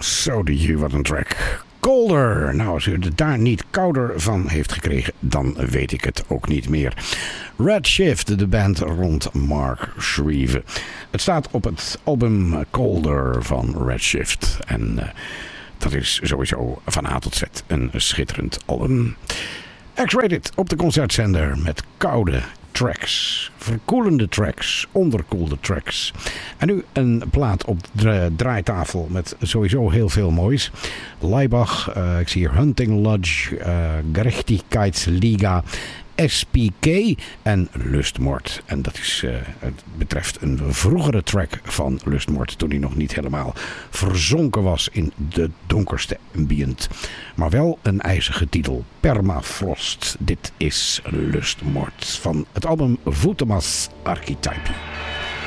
Zo die, wat een track. Colder. Nou, als u het daar niet kouder van heeft gekregen, dan weet ik het ook niet meer. Redshift, de band rond Mark Shreve. Het staat op het album Colder van Redshift. En dat is sowieso van A tot Z een schitterend album. X-Rated op de concertzender met koude tracks, verkoelende tracks, onderkoelde tracks. En nu een plaat op de draaitafel met sowieso heel veel moois. Laibach, ik zie hier Hunting Lodge, Gerechtigkeitsliga, SPK en Lustmoord. En dat is, het betreft een vroegere track van Lustmoord, toen hij nog niet helemaal verzonken was in de donkerste ambient. Maar wel een ijzige titel, Permafrost. Dit is Lustmoord van het album Voetemas Archetype.